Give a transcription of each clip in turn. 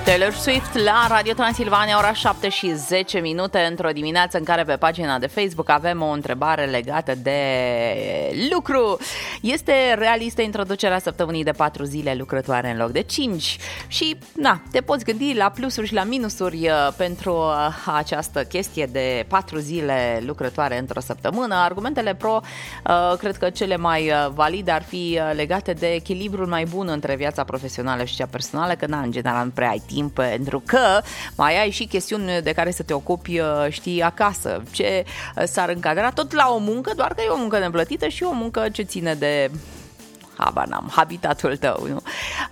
Taylor Swift la Radio Transilvania, ora 7:10, într-o dimineață în care pe pagina de Facebook avem o întrebare legată de lucru. Este realistă introducerea săptămânii de 4 zile lucrătoare în loc de 5? Și, te poți gândi la plusuri și la minusuri pentru această chestie de 4 zile lucrătoare într-o săptămână. Argumentele pro, cred că cele mai valide ar fi legate de echilibrul mai bun între viața profesională și cea personală, că în general nu prea ai timp, pentru că mai ai și chestiuni de care să te ocupi, știi, acasă. Ce s-ar încadra tot la o muncă, doar că e o muncă neplătită și o muncă ce ține de habitatul tău, nu?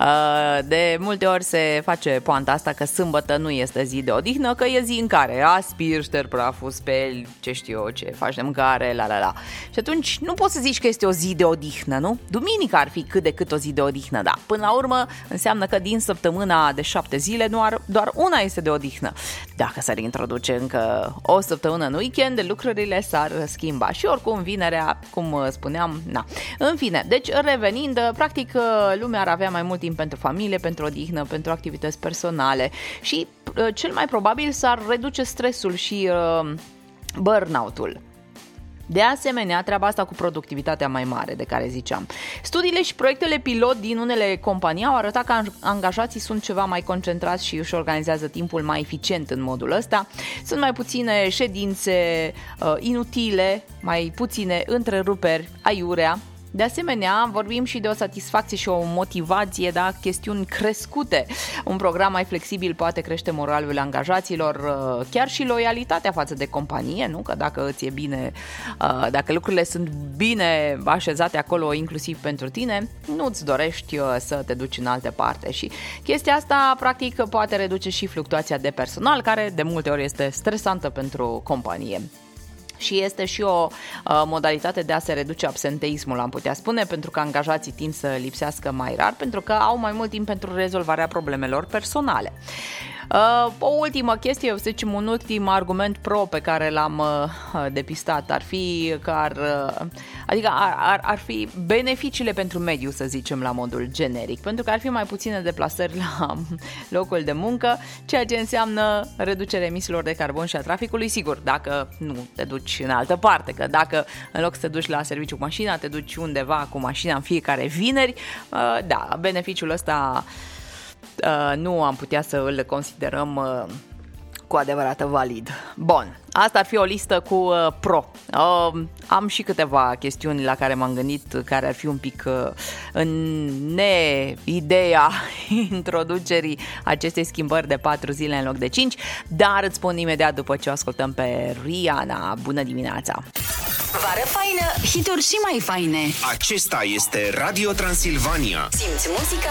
De multe ori se face poanta asta că sâmbătă nu este zi de odihnă, că e zi în care aspiri, ștergi praful, speli, ce știu eu, ce faci de mâncare, la. Și atunci nu poți să zici că este o zi de odihnă, nu? Duminica ar fi cât de cât o zi de odihnă, da. Până la urmă înseamnă că din săptămâna de 7 zile doar una este de odihnă. Dacă s-ar introduce încă o săptămână în weekend, lucrurile s-ar schimba. Și oricum vinerea, cum spuneam, În fine, deci revenind, practic lumea ar avea mai mult timp pentru familie, pentru odihnă, pentru activități personale și cel mai probabil s-ar reduce stresul și burnout-ul. De asemenea, treaba asta cu productivitatea mai mare de care ziceam. Studiile și proiectele pilot din unele companii au arătat că angajații sunt ceva mai concentrați și își organizează timpul mai eficient în modul ăsta. Sunt mai puține ședințe inutile, mai puține întreruperi aiurea. De asemenea, vorbim și de o satisfacție și o motivație, chestiuni crescute. Un program mai flexibil poate crește moralul angajaților, chiar și loialitatea față de companie, nu? Că dacă îți e bine, dacă lucrurile sunt bine așezate acolo, inclusiv pentru tine, nu-ți dorești să te duci în altă parte. Și chestia asta, practic, poate reduce și fluctuația de personal, care de multe ori este stresantă pentru companie. Și este și o modalitate de a se reduce absenteismul, am putea spune, pentru că angajații tind să lipsească mai rar, pentru că au mai mult timp pentru rezolvarea problemelor personale. O ultimă chestie, să zicem, un ultim argument pro pe care l-am depistat ar fi că ar fi beneficiile pentru mediu, să zicem, la modul generic, pentru că ar fi mai puține deplasări la locul de muncă, ceea ce înseamnă reducerea emisiilor de carbon și a traficului, sigur, dacă nu te duci în altă parte, că dacă în loc să te duci la serviciu cu mașina, te duci undeva cu mașina în fiecare vineri, beneficiul ăsta nu am putea să îl considerăm cu adevărat valid. Bun, asta ar fi o listă cu pro. Am și câteva chestiuni la care m-am gândit, care ar fi un pic în ideea introducerii acestei schimbări de 4 zile în loc de 5, dar îți spun imediat după ce o ascultăm pe Rihanna. Bună dimineața! Vară faină, hituri și mai faine. Acesta este Radio Transilvania. Simți muzica